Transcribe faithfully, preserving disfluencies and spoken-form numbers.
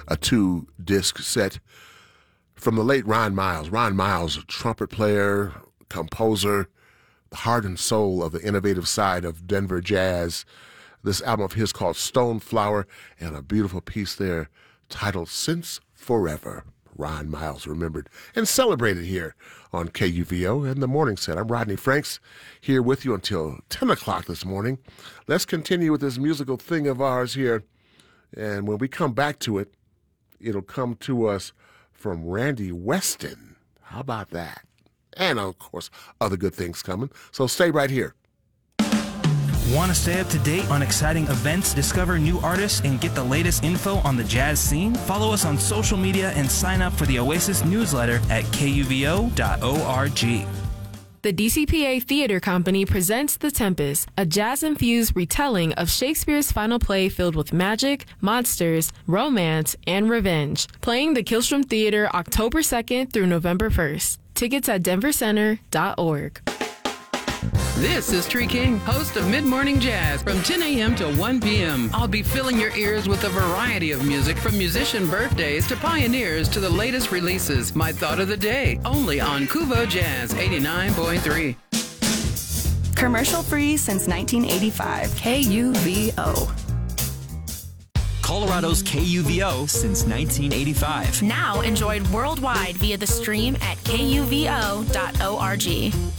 a two-disc set from the late Ron Miles. Ron Miles, a trumpet player, composer, the heart and soul of the innovative side of Denver jazz. This album of his called Stone Flower, and a beautiful piece there titled Since Forever. Ron Miles remembered and celebrated here on K U V O and the Morning Set. I'm Rodney Franks, here with you until ten o'clock this morning. Let's continue with this musical thing of ours here. And when we come back to it, it'll come to us from Randy Weston. How about that? And, of course, other good things coming. So stay right here. Want to stay up to date on exciting events, discover new artists, and get the latest info on the jazz scene? Follow us on social media and sign up for the Oasis newsletter at K U V O dot org. The D C P A Theater Company presents The Tempest, a jazz-infused retelling of Shakespeare's final play filled with magic, monsters, romance, and revenge. Playing the Killstrom Theater October second through November first. Tickets at denver center dot org. This is Tree King, host of Mid Morning Jazz from ten a.m. to one p.m. I'll be filling your ears with a variety of music from musician birthdays to pioneers to the latest releases. My thought of the day, only on Kuvo Jazz eighty-nine point three. Commercial free since nineteen eighty-five. K U V O. Colorado's K U V O since nineteen eighty-five. Now enjoyed worldwide via the stream at K U V O dot org.